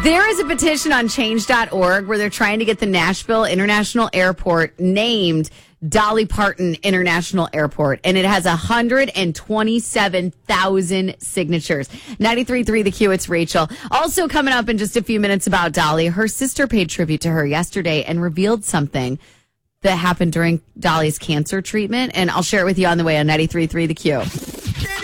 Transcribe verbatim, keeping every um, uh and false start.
There is a petition on change dot org where they're trying to get the Nashville International Airport named Dolly Parton International Airport, and it has one hundred twenty-seven thousand signatures. ninety-three point three The Q, it's Rachel. Also coming up in just a few minutes about Dolly, her sister paid tribute to her yesterday and revealed something that happened during Dolly's cancer treatment, and I'll share it with you on the way on ninety-three point three The Q.